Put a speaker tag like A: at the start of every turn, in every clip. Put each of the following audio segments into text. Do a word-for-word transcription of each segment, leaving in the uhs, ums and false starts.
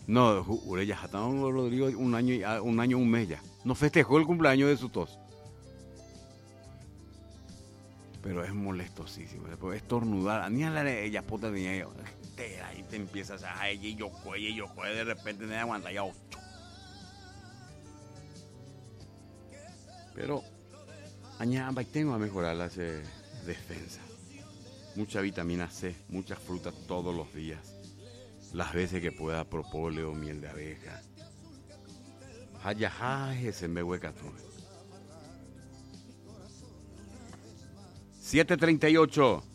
A: No, jure, ya está don Rodrigo un año, y- ah, un año, un mes ya. No festejó el cumpleaños de su tos. Pero es molestosísimo. Después estornudar. Ni a la de ella, puta, ni a ella. Te- Ahí te empiezas a ella y yo cuello y yo cuello. De repente me aguanta ya ocho. Pero, añada, tengo a mejorar la eh, defensa. Mucha vitamina C, muchas frutas todos los días. Las veces que pueda, propóleo, miel de abeja. Hayajaje se me hueca todo. siete treinta y ocho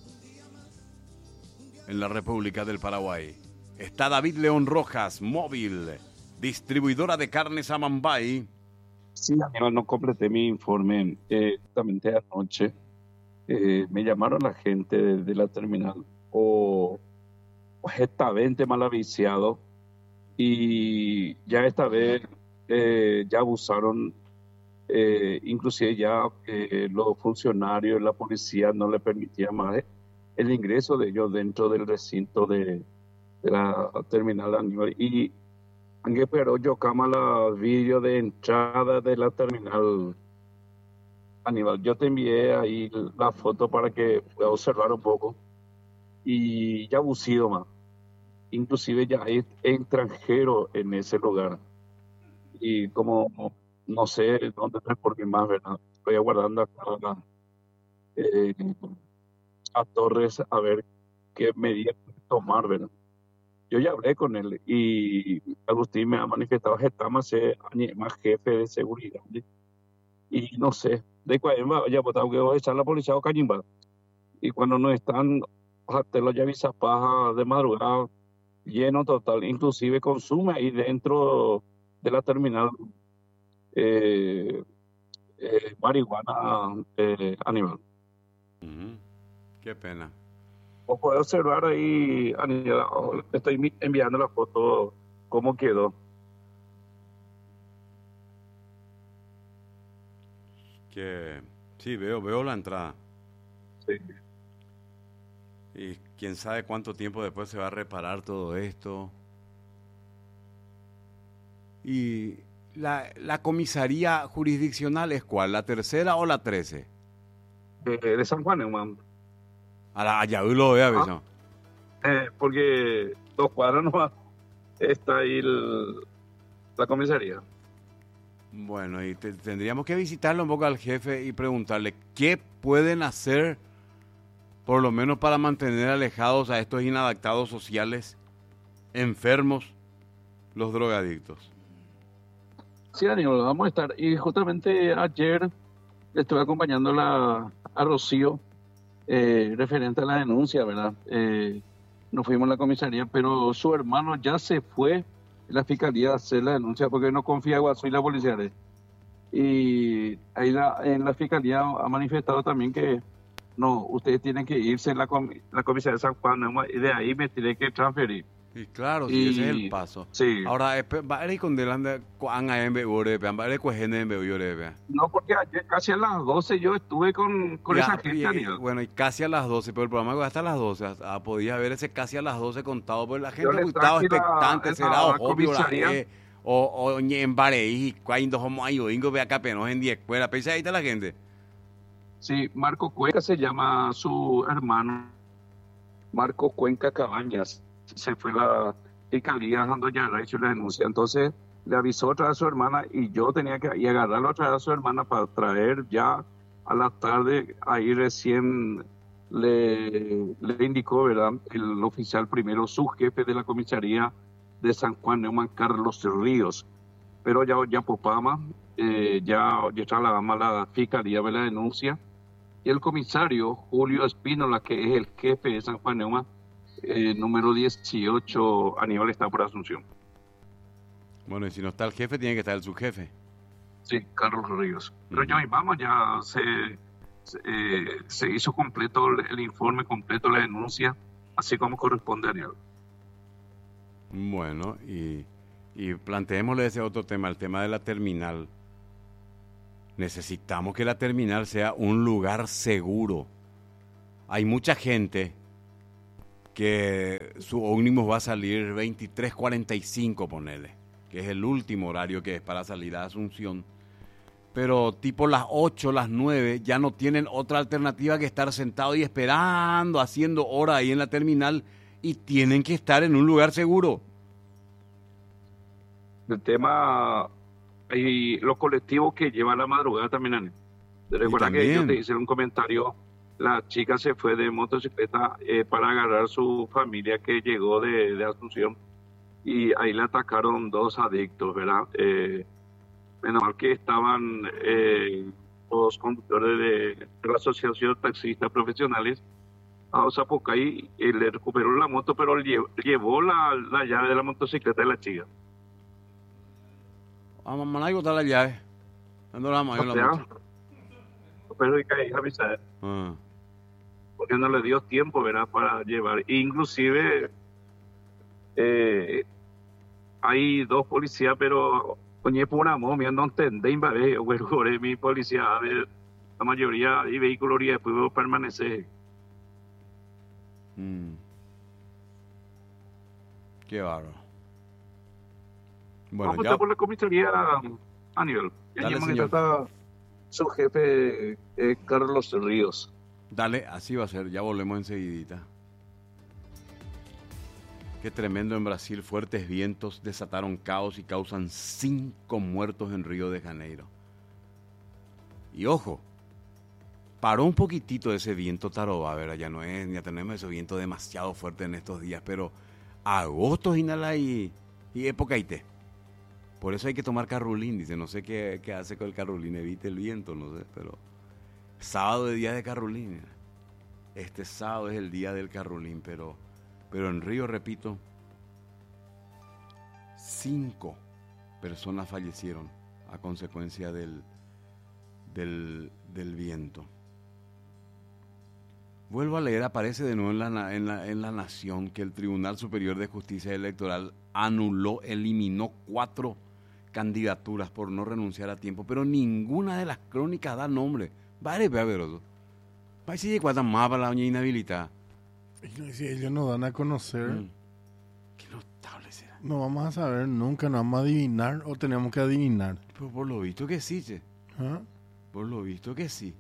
A: en la República del Paraguay. Está David León Rojas, móvil, distribuidora de carnes Amambay.
B: Sí, Aníbal, no completé mi informe. Eh, justamente anoche eh, me llamaron la gente de, de la terminal o objetamente mal avisado y ya esta vez eh, ya abusaron, eh, inclusive ya eh, los funcionarios, la policía no le permitían más el ingreso de ellos dentro del recinto de, de la terminal Aníbal. Y aunque pero yo cama la vídeo de entrada de la terminal Aníbal, yo te envié ahí la foto para que puedas observar un poco y ya abusivo más. Inclusive ya hay extranjeros en ese lugar y como no sé dónde transportar más, ¿verdad? Estoy aguardando acá eh, a Torres a ver qué medidas tomar, ¿verdad? Yo ya hablé con él y Agustín me ha manifestado que está más, eh, más jefe de seguridad y no sé, de cuál ya pues tengo que echar la policía o cañimba. Y cuando no están, te lo ya avisas paja de madrugada, lleno total, inclusive consume ahí dentro de la terminal eh, eh, marihuana eh, animal.
A: Uh-huh. Qué pena.
B: O puedes observar ahí, Aníbal, oh, estoy mi- enviando la foto, cómo quedó.
A: Que sí, veo, veo la entrada.
B: Sí.
A: Y quién sabe cuánto tiempo después se va a reparar todo esto. Y la, la comisaría jurisdiccional es cuál, la tercera o la trece.
B: Eh, de San Juan, hermano.
A: A la allá lo vea,
B: Ah,
A: ¿no?
B: eh, porque dos cuadras nomás está ahí el- la comisaría.
A: Bueno, y te- tendríamos que visitarlo un poco al jefe y preguntarle qué pueden hacer, por lo menos para mantener alejados a estos inadaptados sociales, enfermos, los drogadictos.
B: Sí, Aníbal, vamos a estar. Y justamente ayer estuve acompañando la, a Rocío eh, referente a la denuncia, ¿verdad? Eh, nos fuimos a la comisaría, pero su hermano ya se fue a la fiscalía a hacer la denuncia porque no confía en Guasú y la policía. ¿eh? Y ahí la, en la fiscalía ha manifestado también que no, ustedes tienen que irse en la, comi- la comisaría de San Juan, ¿no? Y de ahí me tiene que transferir.
A: Y claro, sí, ese es el
B: Y
A: paso.
B: sí,
A: Ahora, va a ir con delante, han a embe ure, va a ir con gente embe ure,
B: no, porque ayer casi a las doce yo estuve con, con esa
A: ya, y,
B: gente,
A: eh,
B: Aníbal.
A: bueno, y casi a las doce, pero el programa va hasta las doce. Ah, podía haber ese casi a las doce contado, pues la
B: Yo
A: gente
B: le
A: estaba
B: traje la,
A: expectante, será
B: la
A: obvio, la,
B: comisaría.
A: eh, o, o en Bareí, cuando somos ahí, o ingo ve acá, pero no en diez escuela, pero ahí está la gente.
B: Sí, Marco Cuenca se llama su hermano, Marco Cuenca Cabañas. Se fue la fiscalía dando ya hecho la denuncia. Entonces le avisó otra vez a su hermana y yo tenía que ir a agarrarla otra vez a su hermana para traer ya a la tarde. Ahí recién le, le indicó, ¿verdad? El oficial primero, su jefe de la comisaría de San Juan Neumann, Carlos Ríos. Pero ya, ya Popama, eh, ya, ya trasladamos a la fiscalía de la denuncia. Y el comisario Julio Espínola, que es el jefe de San Juan Neumann, eh, número dieciocho, Aníbal está por Asunción.
A: Bueno, y si no está el jefe, tiene que estar el subjefe.
B: Sí, Carlos Ríos. Pero
A: Ujú.
B: ya vamos, ya se, se, eh, se hizo completo el, el informe, completo la denuncia, así como corresponde a Aníbal.
A: Bueno, y, y planteémosle ese otro tema, el tema de la terminal. Necesitamos que la terminal sea un lugar seguro. Hay mucha gente que su ómnibus va a salir veintitrés cuarenta y cinco, ponele, que es el último horario que es para salir a Asunción. Pero tipo las ocho, las nueve, ya no tienen otra alternativa que estar sentado y esperando, haciendo hora ahí en la terminal, y tienen que estar en un lugar seguro.
B: El tema, y los colectivos que llevan la madrugada también. Recuerda que yo te hice un comentario, la chica se fue de motocicleta eh, para agarrar a su familia que llegó de, de Asunción, y ahí le atacaron dos adictos, ¿verdad? Eh, menos mal que estaban eh, los conductores de, de la Asociación de Taxistas Profesionales a Zapucay, y le recuperó la moto, pero llevó, llevó la, la llave de la motocicleta de la chica.
A: Vamos a botar la llave. ¿Dónde la vamos a la moto?
B: Pero hay que avisar. Ah. Porque no le dio tiempo, ¿verdad?, para llevar. Inclusive eh, hay dos policías, pero coñe por una momia, no entendé, invade, güey, mi policía, a ver, la mayoría de vehículos y después permanece.
A: Mm. Qué bárbaro.
B: Bueno, vamos ya... a por la comisaría, Aníbal. Ya está su jefe, eh, Carlos Ríos.
A: Dale, así va a ser, ya volvemos enseguidita. Qué tremendo en Brasil, fuertes vientos desataron caos y causan cinco muertos en Río de Janeiro. Y ojo, paró un poquitito ese viento taroba, ¿verdad? Ya no es, ya tenemos ese viento demasiado fuerte en estos días, pero agosto inhala y, y época y té. Por eso hay que tomar carrulín, dice, no sé qué, qué hace con el carrulín, evite el viento, no sé, pero sábado es día de carrulín. Este sábado es el día del carrulín, pero, pero en Río, repito, cinco personas fallecieron a consecuencia del, del, del viento. Vuelvo a leer, aparece de nuevo en la, en, la, en la Nación que el Tribunal Superior de Justicia Electoral anuló, eliminó cuatro candidaturas por no renunciar a tiempo, pero ninguna de las crónicas da nombre. Vale, veroso. Va a decir cuántas más para la doña inhabilitada.
C: Si ellos nos dan a conocer, mm.
A: Qué notable será.
C: No vamos a saber nunca, no vamos a adivinar o tenemos que adivinar.
A: Pero por lo visto que sí, che.
C: ¿Ah?
A: Por lo visto que sí.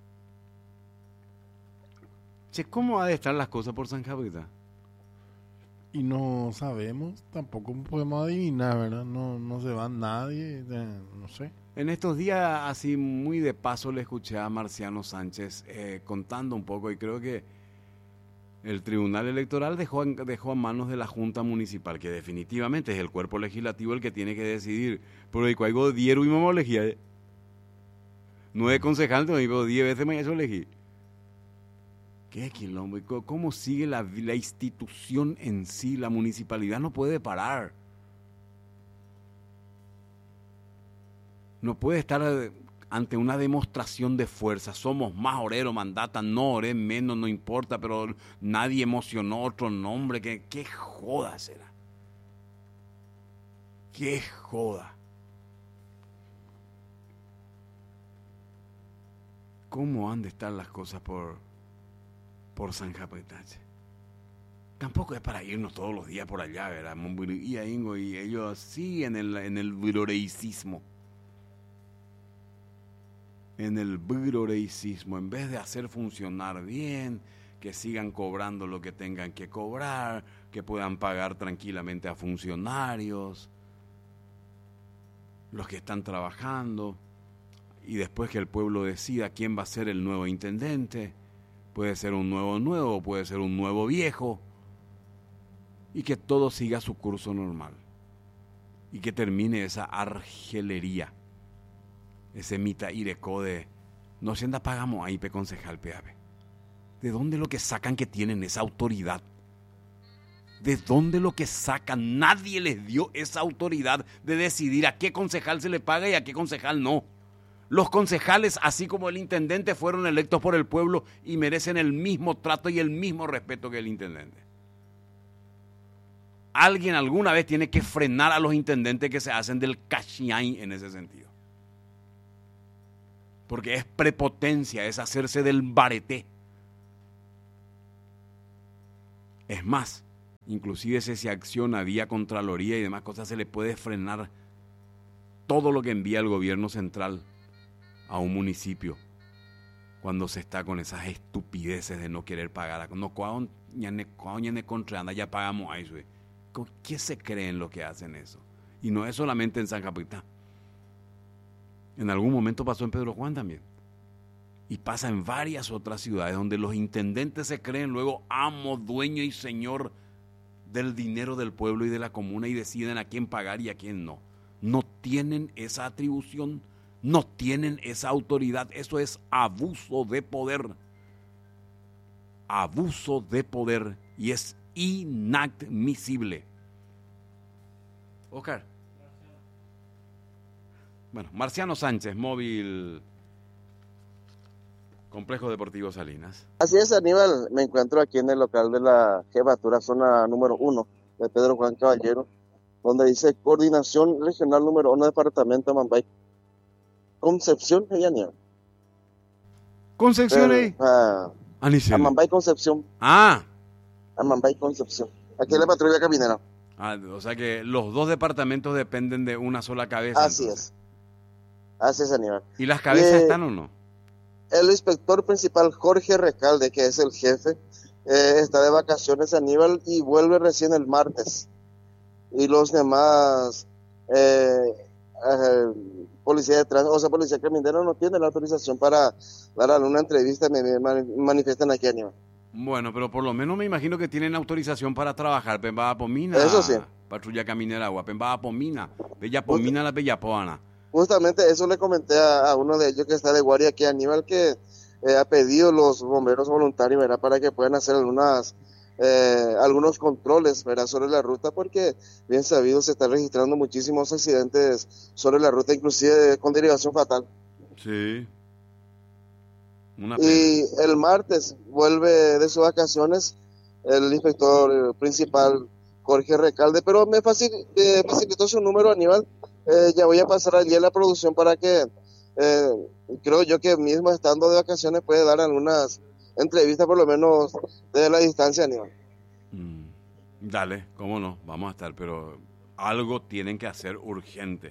A: Che, ¿cómo ha de estar las cosas por San Javier?
C: Y no sabemos, tampoco podemos adivinar, ¿verdad? No, no se va nadie, no sé.
A: En estos días, así muy de paso, le escuché a Marciano Sánchez eh, contando un poco, y creo que el Tribunal Electoral dejó, dejó a manos de la Junta Municipal, que definitivamente es el cuerpo legislativo el que tiene que decidir. Pero hay algo diero y mamá elegía, ¿eh? Nueve concejales, me digo, diez veces me hizo elegir. ¿Qué quilombo? ¿Cómo sigue la, la institución en sí? La municipalidad no puede parar. No puede estar ante una demostración de fuerza. Somos más orero, mandata, no oré menos, no importa, pero nadie emocionó otro nombre. ¿Qué, qué joda será? ¿Qué joda? ¿Cómo han de estar las cosas por... por San Japetache? Tampoco es para irnos todos los días por allá, ¿verdad? Y ellos sí en el, en el viroreicismo. En el viroreicismo, en vez de hacer funcionar bien, que sigan cobrando lo que tengan que cobrar, que puedan pagar tranquilamente a funcionarios, los que están trabajando, y después que el pueblo decida quién va a ser el nuevo intendente. Puede ser un nuevo nuevo, puede ser un nuevo viejo, y que todo siga su curso normal, y que termine esa argelería, ese mita ireco de no se anda pagamos ahí pe concejal peave. ¿De dónde lo que sacan que tienen esa autoridad? ¿De dónde lo que sacan? Nadie les dio esa autoridad de decidir a qué concejal se le paga y a qué concejal no. Los concejales, así como el intendente, fueron electos por el pueblo y merecen el mismo trato y el mismo respeto que el intendente. Alguien alguna vez tiene que frenar a los intendentes que se hacen del cachiay en ese sentido. Porque es prepotencia, es hacerse del bareté. Es más, inclusive si se acciona vía Contraloría y demás cosas, se le puede frenar todo lo que envía el gobierno central a un municipio cuando se está con esas estupideces de no querer pagar. No, cuando ya contra anda, ya pagamos a eso. ¿Qué se creen lo que hacen eso? Y no es solamente en San Capitán. En algún momento pasó en Pedro Juan también. Y pasa en varias otras ciudades donde los intendentes se creen luego amo, dueño y señor del dinero del pueblo y de la comuna y deciden a quién pagar y a quién no. No tienen esa atribución, no tienen esa autoridad. Eso es abuso de poder. Abuso de poder y es inadmisible. Oscar. Bueno, Marciano Sánchez, móvil Complejo Deportivo Salinas.
D: Así es, Aníbal, me encuentro aquí en el local de la jefatura zona número uno de Pedro Juan Caballero, donde dice Coordinación Regional número uno, Departamento de Amambay. Concepción, ella Aníbal.
A: Concepción, eh.
D: Uh, Amambay, Concepción.
A: Ah.
D: Amambay, Concepción. Aquí es la patrulla caminera.
A: Ah, o sea que los dos departamentos dependen de una sola cabeza.
D: Así entonces. es. Así es, Aníbal.
A: ¿Y las cabezas eh, están o no?
D: El inspector principal Jorge Recalde, que es el jefe, eh, está de vacaciones, Aníbal, y vuelve recién el martes. Y los demás eh, eh, policía de tránsito, o sea, policía caminera no tiene la autorización para dar alguna entrevista, me, me manifiestan aquí, Aníbal.
A: Bueno, pero por lo menos me imagino que tienen autorización para trabajar. Pemba Pomina.
D: Eso sí.
A: Patrulla caminera agua. Pemba Pomina. Bella Pomina la Bella Poana.
D: Justamente eso le comenté a, a uno de ellos que está de guardia aquí, Aníbal, que eh, ha pedido los bomberos voluntarios, ¿verdad? Para que puedan hacer algunas eh, algunos controles, ¿verdad? Sobre la ruta, porque bien sabido se están registrando muchísimos accidentes sobre la ruta, inclusive con derivación fatal.
A: Sí. Una
D: y el martes vuelve de sus vacaciones el inspector principal Jorge Recalde, pero me facil, eh, facilitó su número, Aníbal. Eh, ya voy a pasar allí a la producción para que eh, creo yo que mismo estando de vacaciones puede dar algunas entrevistas por lo menos desde la distancia, Aníbal.
A: Mm, dale, cómo no, vamos a estar, pero algo tienen que hacer urgente.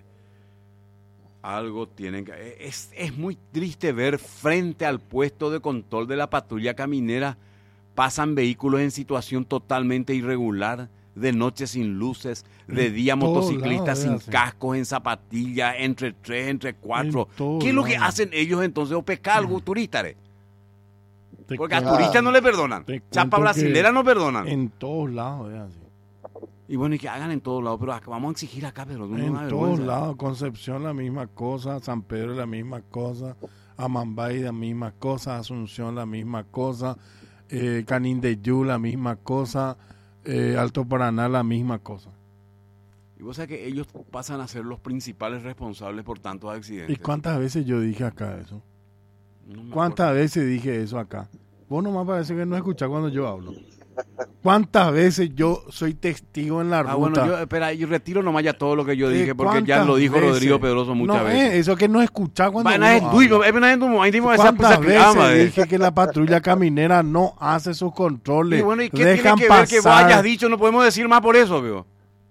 A: Algo tienen que... Es, es muy triste ver frente al puesto de control de la patrulla caminera pasan vehículos en situación totalmente irregular, de noche sin luces, de día en motociclistas sin cascos, en zapatillas, entre tres, entre cuatro. ¿Qué es lo que hacen ellos entonces? ¿O pescar algo turista? Porque a turistas no le perdonan. Chapa brasilera no perdonan.
C: En todos lados es así.
A: Y bueno, y que hagan en todos lados, pero acá, vamos a exigir acá, pero no
C: en todos lados. Concepción la misma cosa, San Pedro la misma cosa, Amambay la misma cosa, Asunción la misma cosa, eh, Canindeyú la misma cosa, eh, Alto Paraná la misma cosa.
A: Y vos sabés que ellos pasan a ser los principales responsables por tantos accidentes.
C: ¿Y cuántas veces yo dije acá eso? No ¿Cuántas acuerdo. veces dije eso acá? Vos nomás parece que no escuchás cuando yo hablo. ¿Cuántas veces yo soy testigo en la ruta?
A: Ah, bueno, yo, espera, yo retiro nomás ya todo lo que yo dije, porque ya lo dijo veces? Rodrigo Pedroso muchas
C: no,
A: veces.
C: Eh, eso que no escuchás cuando
A: uno habla.
C: ¿Cuántas veces dije que la patrulla caminera no hace sus controles?
A: Y bueno, ¿y qué Dejan tiene que pasar. ver que vos hayas dicho? No podemos decir más por eso, veo.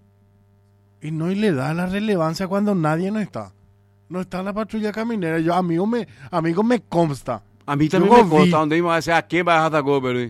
C: Y no y le da la relevancia cuando nadie no está. No está la patrulla caminera. Yo, amigo, me, amigo, me consta.
A: A mí también yo me consta. Donde íbamos a decir, ¿a quién vas a atacar, pero?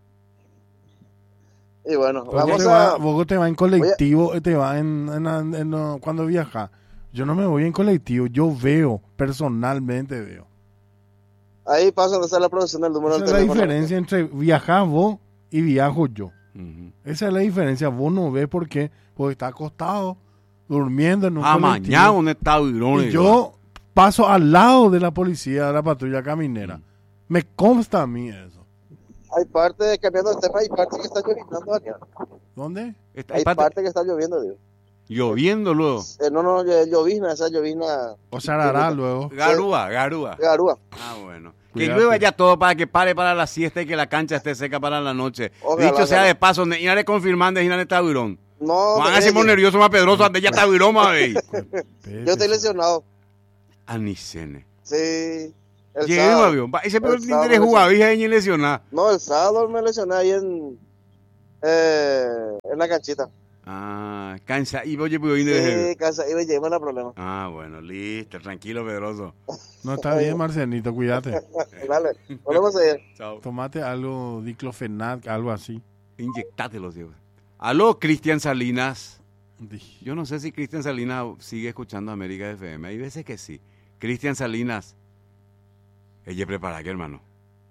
D: Y bueno,
C: Porque
D: vamos
C: te
D: a...
C: Va, vos te vas en colectivo, a... te vas en, en, en, en, en, cuando viajas. Yo no me voy en colectivo, yo veo, personalmente veo.
D: Ahí pasa donde está la producción del número
C: Esa
D: del
C: es
D: teléfono.
C: la diferencia entre viajar vos y viajo yo. Uh-huh. Esa es la diferencia. Vos no ves por qué, porque está acostado, durmiendo en un
A: ah,
C: colectivo.
A: Mañana un estado
C: y yo paso al lado de la policía, de la patrulla caminera. Uh-huh. Me consta a mí eso.
D: Hay parte, cambiando de tema, hay parte que está lloviendo, Daniel.
C: ¿Dónde?
D: Hay, hay parte... parte que está lloviendo, Dios.
A: ¿Lloviendo luego?
D: Eh, no, no, llovizna, esa llovizna.
C: O sarará luego.
A: Garúa, garúa.
D: Garúa.
A: Ah, bueno. Cuídate. Que llueva ya todo para que pare para la siesta y que la cancha esté seca para la noche. Ojalá, Dicho sea ojalá. de paso, y no le confirmando, y no le está virón.
D: No.
A: Van a ser muy nervioso, más pedroso, antes ya está virón, más veis.
D: Yo estoy lesionado.
A: Anicene.
D: Sí. El
A: Llegué, avión. Ese peor ni le jugaba, dije ahí lesionado.
D: No, el sábado me lesioné ahí en, Eh, en la canchita.
A: Ah, cancha. Y oye, pues hoy
D: Sí, casa, y me llevo, no hay problema.
A: Ah, bueno, listo, tranquilo, Pedroso.
C: No está bien, Marcelito, cuídate.
D: Dale, volvemos a ir.
A: Chao.
C: Tomate algo, diclofenac, algo así.
A: Inyectátelos, Diego. Aló, Cristian Salinas.
C: Dije,
A: Yo no sé si Cristian Salinas sigue escuchando América F M. Hay veces que sí. Cristian Salinas. Ella prepara que, hermano.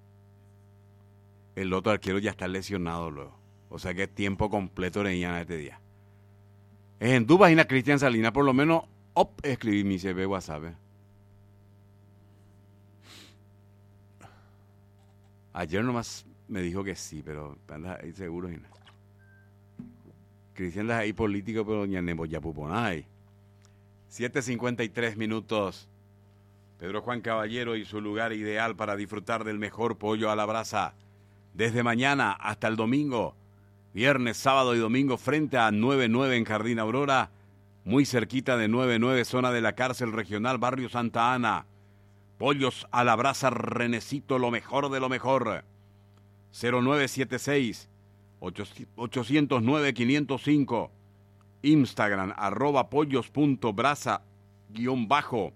A: El otro arquero ya está lesionado luego. O sea que es tiempo completo de Iana este día. Es en tu página, Cristian Salinas, por lo menos, op, escribí mi C V WhatsApp. eh. Ayer nomás me dijo que sí, pero anda ahí seguro. Ina. Cristian es ahí político, pero ya nebo ya puponay. siete cincuenta y tres minutos. Pedro Juan Caballero y su lugar ideal para disfrutar del mejor pollo a la brasa. Desde mañana hasta el domingo. Viernes, sábado y domingo frente a nueve nueve en Jardín Aurora, muy cerquita de nueve nueve, zona de la cárcel regional, barrio Santa Ana. Pollos a la brasa Renecito, lo mejor de lo mejor. cero nueve siete seis, ocho cero nueve, cinco cero cinco. Instagram, arroba pollos punto brasa, guión bajo.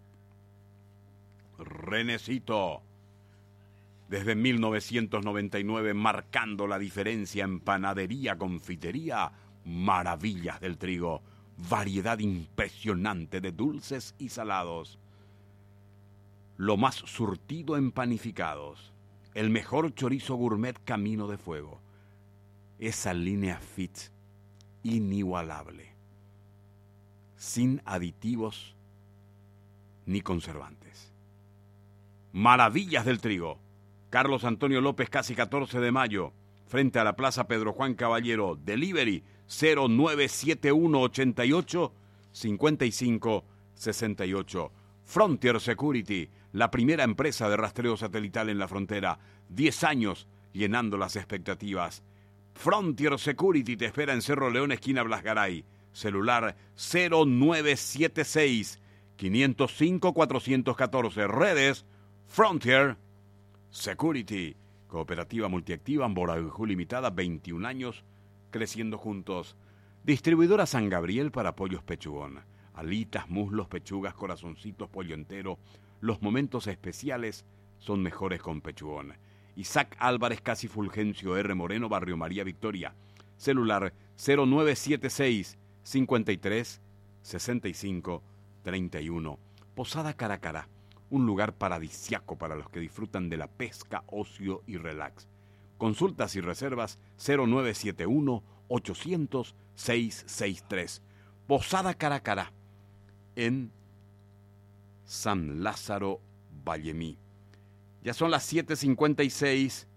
A: Renecito. Desde mil novecientos noventa y nueve, marcando la diferencia en panadería, confitería, maravillas del trigo, variedad impresionante de dulces y salados. Lo más surtido en panificados, el mejor chorizo gourmet Camino de Fuego. Esa línea fit, inigualable, sin aditivos ni conservantes. Maravillas del trigo. Carlos Antonio López, casi catorce de mayo, frente a la Plaza Pedro Juan Caballero. Delivery cero nueve siete uno, ochenta y ocho, cincuenta y cinco, sesenta y ocho. Frontier Security, la primera empresa de rastreo satelital en la frontera. diez años llenando las expectativas. Frontier Security te espera en Cerro León, esquina Blasgaray. Celular cero nueve siete seis, cinco cero cinco, cuatro uno cuatro. Redes Frontier Security, cooperativa multiactiva, Amborajú Limitada, veintiún años, creciendo juntos. Distribuidora San Gabriel para pollos pechugón. Alitas, muslos, pechugas, corazoncitos, pollo entero. Los momentos especiales son mejores con pechugón. Isaac Álvarez, casi Fulgencio R. Moreno, Barrio María Victoria. Celular cero nueve siete seis, cincuenta y tres, sesenta y cinco, treinta y uno. Posada Caracará. Un lugar paradisiaco para los que disfrutan de la pesca, ocio y relax. Consultas y reservas cero nueve siete uno, ochocientos, seiscientos sesenta y tres. Posada Caracará, en San Lázaro, Vallemí. Ya son las siete cincuenta y seis,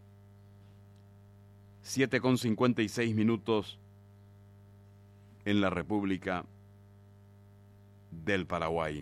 A: siete con cincuenta y seis minutos en la República del Paraguay.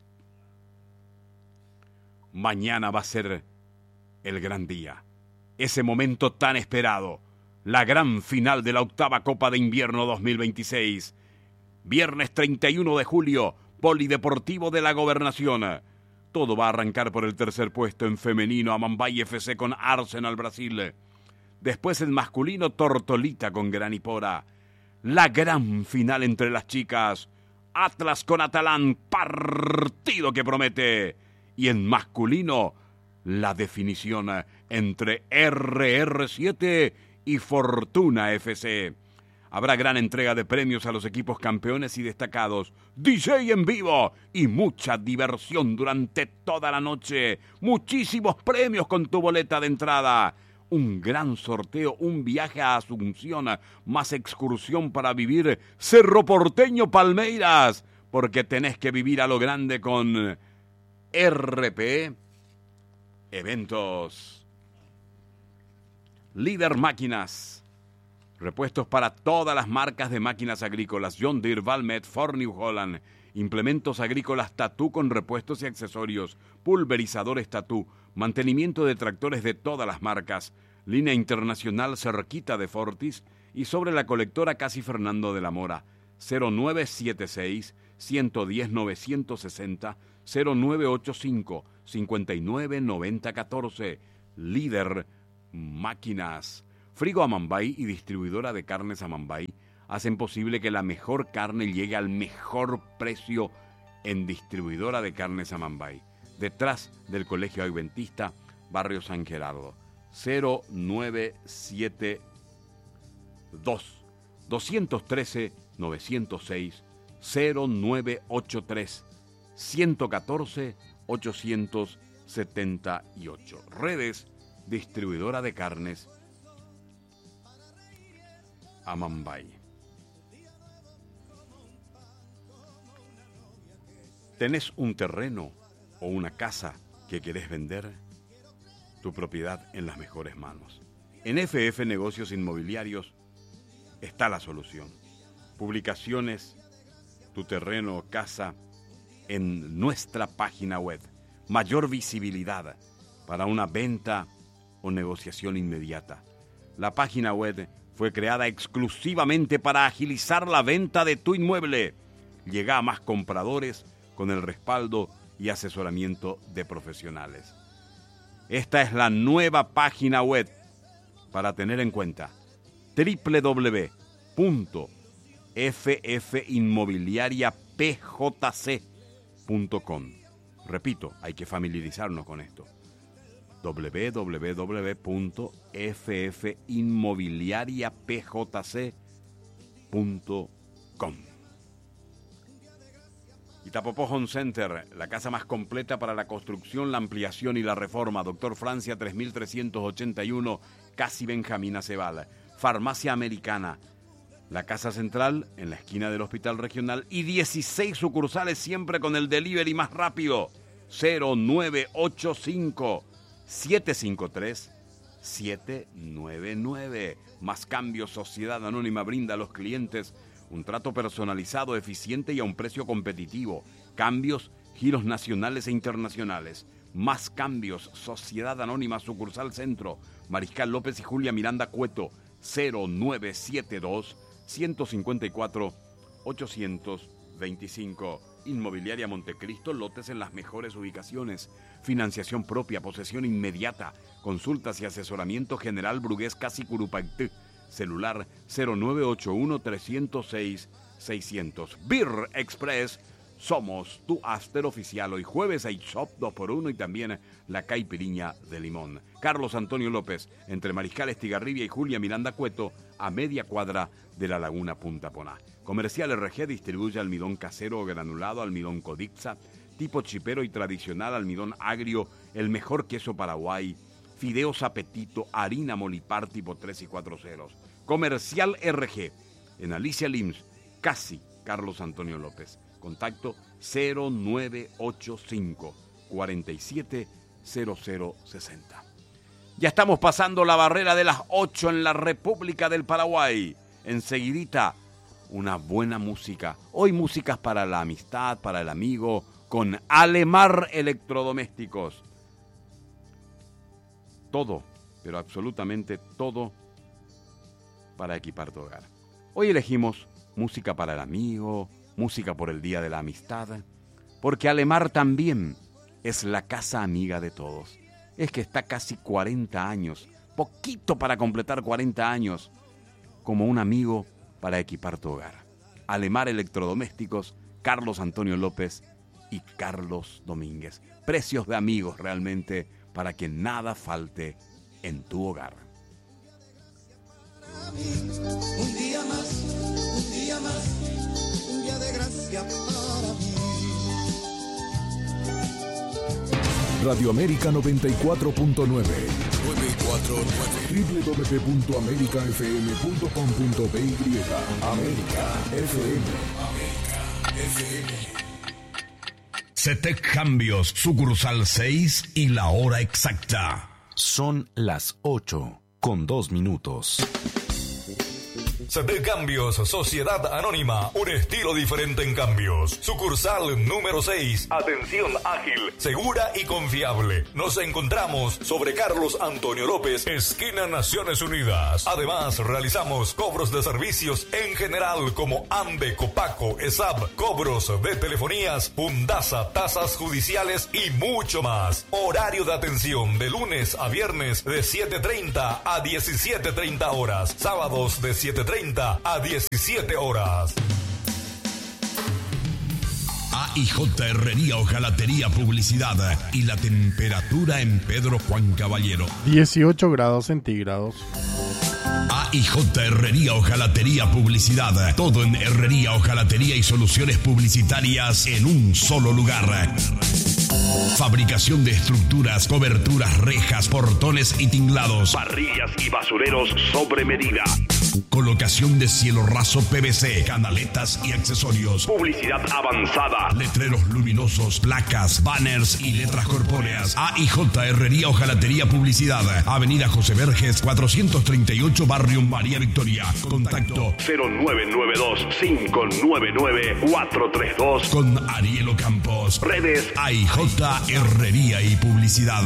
A: Mañana va a ser el gran día, ese momento tan esperado, la gran final de la octava Copa de Invierno dos mil veintiséis. Viernes treinta y uno de julio, Polideportivo de la Gobernación. Todo va a arrancar por el tercer puesto en femenino, Amambay F C con Arsenal Brasil. Después en masculino, Tortolita con Granipora. La gran final entre las chicas, Atlas con Atalán, partido que promete. Y en masculino, la definición entre R R siete y Fortuna F C. Habrá gran entrega de premios a los equipos campeones y destacados, D J en vivo y mucha diversión durante toda la noche. Muchísimos premios con tu boleta de entrada. Un gran sorteo, un viaje a Asunción, más excursión para vivir Cerro Porteño Palmeiras, porque tenés que vivir a lo grande con R P Eventos. Líder Máquinas. Repuestos para todas las marcas de máquinas agrícolas. John Deere, Valmet, Ford New Holland. Implementos agrícolas Tatú con repuestos y accesorios. Pulverizadores Tatú. Mantenimiento de tractores de todas las marcas. Línea internacional cerquita de Fortis. Y sobre la colectora Casi Fernando de la Mora. cero nueve siete seis, uno uno cero, nueve seis cero, cero nueve ocho cinco, cinco nueve nueve cero uno cuatro. Líder Máquinas. Frigo Amambay y distribuidora de carnes Amambay hacen posible que la mejor carne llegue al mejor precio en distribuidora de carnes Amambay, detrás del Colegio Adventista, Barrio San Gerardo. cero nueve siete dos, dos uno tres, nueve cero seis, cero nueve ocho tres, uno uno cuatro, ocho siete ocho. Redes, distribuidora de carnes Amambay. ¿Tenés un terreno o una casa que querés vender? Tu propiedad en las mejores manos. En F F Negocios Inmobiliarios está la solución. Publicaciones, tu terreno o casa en nuestra página web. Mayor visibilidad para una venta o negociación inmediata. La página web fue creada exclusivamente para agilizar la venta de tu inmueble. Llega a más compradores con el respaldo y asesoramiento de profesionales. Esta es la nueva página web para tener en cuenta: doble u doble u doble u punto f f inmobiliaria p j c punto com. Repito, hay que familiarizarnos con esto. doble u doble u doble u punto f f inmobiliaria p j c punto com. Itapopó Home Center, la casa más completa para la construcción, la ampliación y la reforma. Doctor Francia tres mil trescientos ochenta y uno, Casi Benjamín Acebal. Farmacia Americana, la casa central en la esquina del Hospital Regional y dieciséis sucursales siempre con el delivery más rápido. cero nueve ocho cinco, siete cinco tres, siete nueve nueve. Más Cambio Sociedad Anónima brinda a los clientes un trato personalizado, eficiente y a un precio competitivo. Cambios, giros nacionales e internacionales. Más Cambios, Sociedad Anónima, sucursal Centro, Mariscal López y Julia Miranda Cueto, cero nueve siete dos, uno cinco cuatro, ocho dos cinco. Inmobiliaria Montecristo, lotes en las mejores ubicaciones. Financiación propia, posesión inmediata. Consultas y asesoramiento General Brugués Casi Curupaytí. Celular cero nueve ocho uno, tres cero seis, seiscientos. Beer Express, somos tu after oficial. Hoy jueves hay shop dos por uno y también la caipiriña de limón. Carlos Antonio López, entre Mariscal Estigarribia y Julia Miranda Cueto, a media cuadra de la Laguna Punta Poná. Comercial R G distribuye almidón casero o granulado, almidón Codixa, tipo chipero y tradicional, almidón agrio, el mejor queso Paraguay, fideos Apetito, harina Molipar tipo tres y cuatro ceros. Comercial R G, en Alicia Lims, casi Carlos Antonio López. Contacto cero nueve ocho cinco, cuatro siete cero cero sesenta. Ya estamos pasando la barrera de las ocho en la República del Paraguay. Enseguidita, una buena música. Hoy músicas para la amistad, para el amigo, con Alemar Electrodomésticos. Todo, pero absolutamente todo para equipar tu hogar. Hoy elegimos música para el amigo, música por el Día de la Amistad, porque Alemar también es la casa amiga de todos. Es que está casi cuarenta años, poquito para completar cuarenta años, como un amigo para equipar tu hogar. Alemar Electrodomésticos, Carlos Antonio López y Carlos Domínguez. Precios de amigos realmente para que nada falte en tu hogar.
E: Un día más, un día más, un día de gracia para mí.
F: Radio América noventa y cuatro punto nueve. nueve cuatro nueve. doble u doble u doble u punto america f m punto com punto b y. América F M. América F M.
G: Setec Cambios, sucursal seis y la hora exacta.
H: Son las ocho con dos minutos. C T Cambios, Sociedad Anónima, un estilo diferente en cambios. Sucursal número seis, atención ágil, segura y confiable. Nos encontramos sobre Carlos Antonio López, esquina Naciones Unidas. Además, realizamos cobros de servicios en general como AMBE, Copaco, ESAB, cobros de telefonías, Fundasa, tasas judiciales y mucho más. Horario de atención de lunes a viernes de siete treinta a diecisiete treinta horas. Sábados de siete treinta a diecisiete horas.
G: A I J Herrería Hojalatería Publicidad y la temperatura en Pedro Juan Caballero.
C: dieciocho grados centígrados.
G: A I J Herrería Hojalatería Publicidad. Todo en herrería, hojalatería y soluciones publicitarias en un solo lugar. Fabricación de estructuras, coberturas, rejas, portones y tinglados.
I: Parrillas y basureros sobre medida.
G: Colocación de cielo raso P V C, canaletas y accesorios.
I: Publicidad avanzada.
G: Letreros luminosos, placas, banners y letras corpóreas. A I J Herrería Hojalatería Publicidad. Avenida José Verges, cuatrocientos treinta y ocho, Barrio María Victoria. Contacto
I: cero nueve nueve dos, cinco nueve nueve, cuatro tres dos.
G: Con Ariel Ocampos.
I: Redes
G: A I J Herrería y Publicidad.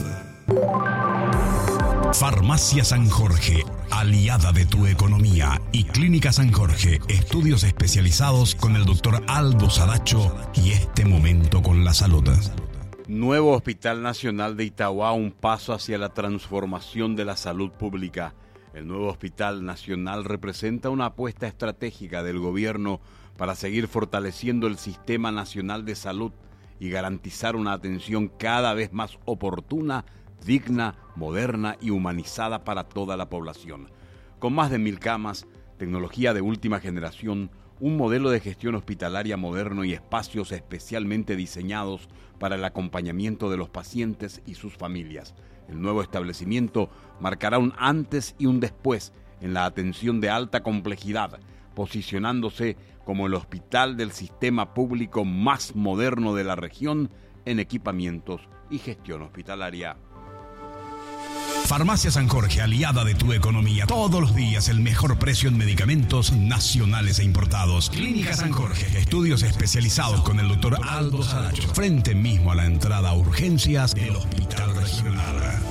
G: Farmacia San Jorge, aliada de tu economía, y Clínica San Jorge, estudios especializados con el doctor Aldo Sadacho y este momento con la salud.
A: Nuevo Hospital Nacional de Itauguá, un paso hacia la transformación de la salud pública. El nuevo Hospital Nacional representa una apuesta estratégica del gobierno para seguir fortaleciendo el Sistema Nacional de Salud y garantizar una atención cada vez más oportuna, digna, moderna y humanizada para toda la población. Con más de mil camas, tecnología de última generación, un modelo de gestión hospitalaria moderno y espacios especialmente diseñados para el acompañamiento de los pacientes y sus familias. El nuevo establecimiento marcará un antes y un después en la atención de alta complejidad, posicionándose como el hospital del sistema público más moderno de la región en equipamientos y gestión hospitalaria.
G: Farmacia San Jorge, aliada de tu economía. Todos los días el mejor precio en medicamentos nacionales e importados. Clínica San Jorge, estudios especializados con el doctor Aldo Sadacho. Frente mismo a la entrada a urgencias del Hospital Regional.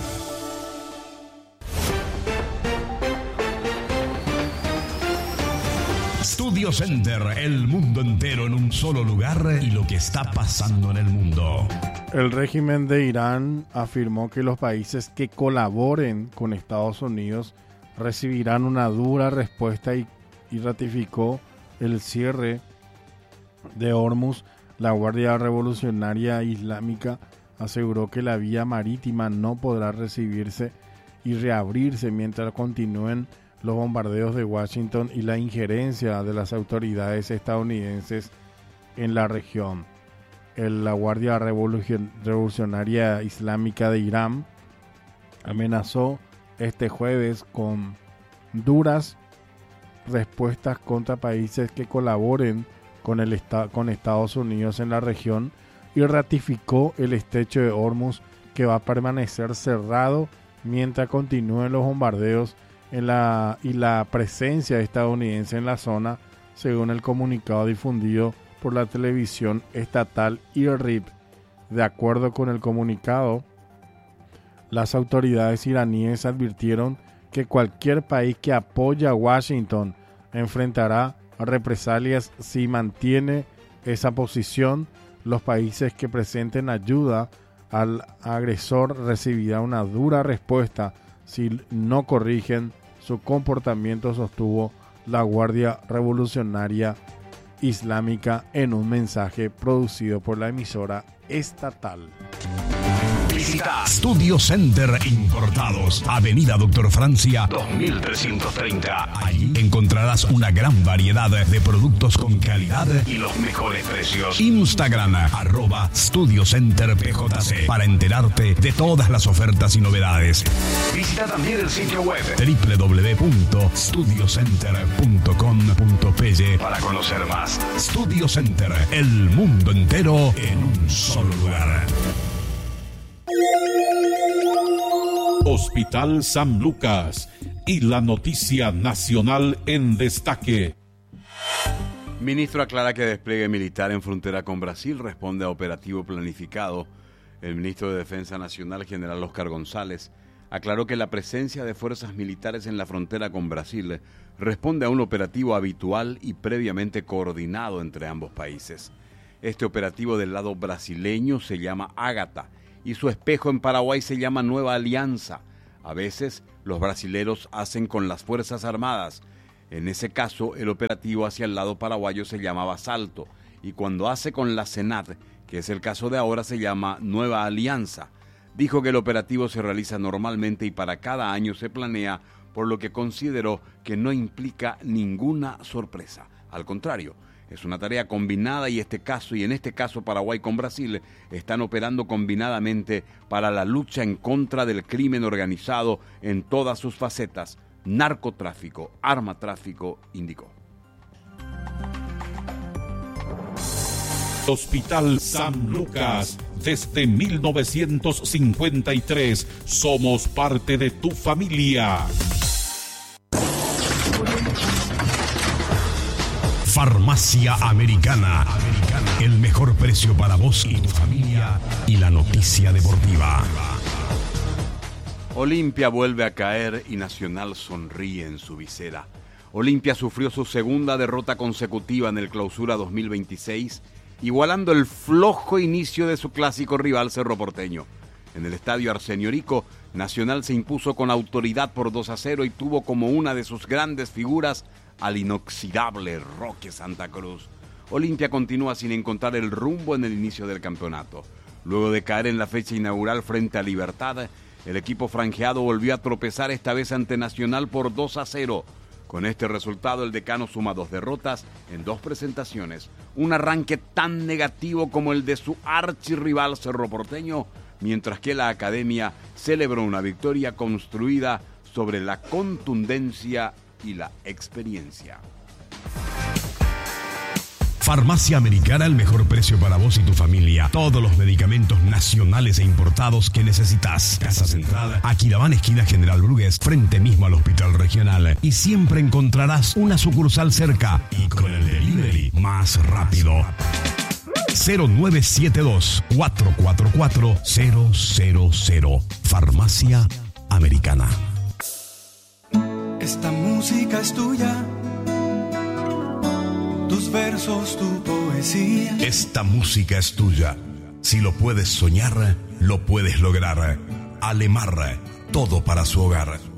G: Studio Center, el mundo entero en un solo lugar y lo que está pasando en el mundo.
C: El régimen de Irán afirmó que los países que colaboren con Estados Unidos recibirán una dura respuesta y, y ratificó el cierre de Hormuz. La Guardia Revolucionaria Islámica aseguró que la vía marítima no podrá recibirse y reabrirse mientras continúen los bombardeos de Washington y la injerencia de las autoridades estadounidenses en la región. El, la Guardia Revolucion, Revolucionaria Islámica de Irán amenazó este jueves con duras respuestas contra países que colaboren con, el, con Estados Unidos en la región y ratificó el estrecho de Hormuz, que va a permanecer cerrado mientras continúen los bombardeos en la, y la presencia estadounidense en la zona, según el comunicado difundido por la televisión estatal I R I B. De acuerdo con el comunicado, las autoridades iraníes advirtieron que cualquier país que apoye a Washington enfrentará represalias si mantiene esa posición. Los países que presenten ayuda al agresor recibirán una dura respuesta si no corrigen su comportamiento, sostuvo la Guardia Revolucionaria Islámica en un mensaje producido por la emisora estatal.
G: Visita Studio Center Importados, Avenida Doctor Francia
I: dos mil trescientos treinta.
G: Allí encontrarás una gran variedad de productos con calidad
I: y los mejores precios.
G: Instagram, arroba Studio Center P J C, para enterarte de todas las ofertas y novedades.
I: Visita también el sitio web
G: doble u doble u doble u punto studio center punto com punto p y
I: para conocer más.
G: Studio Center, el mundo entero en un solo lugar.
J: Hospital San Lucas, y la noticia nacional en destaque.
A: Ministro aclara que despliegue militar en frontera con Brasil responde a operativo planificado. El ministro de Defensa Nacional, general Oscar González, aclaró que la presencia de fuerzas militares en la frontera con Brasil responde a un operativo habitual y previamente coordinado entre ambos países. Este operativo del lado brasileño se llama Ágata y su espejo en Paraguay se llama Nueva Alianza. A veces los brasileros hacen con las Fuerzas Armadas. En ese caso, el operativo hacia el lado paraguayo se llamaba Salto, y cuando hace con la SENAT, que es el caso de ahora, se llama Nueva Alianza. Dijo que el operativo se realiza normalmente y para cada año se planea, por lo que consideró que no implica ninguna sorpresa. Al contrario, es una tarea combinada y este caso y en este caso Paraguay con Brasil están operando combinadamente para la lucha en contra del crimen organizado en todas sus facetas. Narcotráfico, armatráfico, indicó.
J: Hospital San Lucas, desde mil novecientos cincuenta y tres, somos parte de tu familia.
G: Farmacia Americana, el mejor precio para vos y tu familia y la noticia deportiva.
A: Olimpia vuelve a caer y Nacional sonríe en su visera. Olimpia sufrió su segunda derrota consecutiva en el Clausura dos mil veintiséis, igualando el flojo inicio de su clásico rival Cerro Porteño. En el estadio Arsenio Rico, Nacional se impuso con autoridad por dos a cero y tuvo como una de sus grandes figuras al inoxidable Roque Santa Cruz. Olimpia continúa sin encontrar el rumbo en el inicio del campeonato. Luego de caer en la fecha inaugural frente a Libertad, el equipo franjeado volvió a tropezar esta vez ante Nacional por dos a cero. Con este resultado, el decano suma dos derrotas en dos presentaciones. Un arranque tan negativo como el de su archirrival Cerro Porteño, mientras que la academia celebró una victoria construida sobre la contundencia y la experiencia.
G: Farmacia Americana, el mejor precio para vos y tu familia. Todos los medicamentos nacionales e importados que necesitas. Casa Central, Aquilabán, esquina General Brugués, frente mismo al Hospital Regional. Y siempre encontrarás una sucursal cerca y con el delivery más rápido. cero nueve siete dos, cuatro cuatro cuatro, cero cero cero. Farmacia Americana.
E: Esta música es tuya. Tus versos, tu poesía.
G: Esta música es tuya. Si lo puedes soñar, lo puedes lograr. Alemar, todo para su hogar.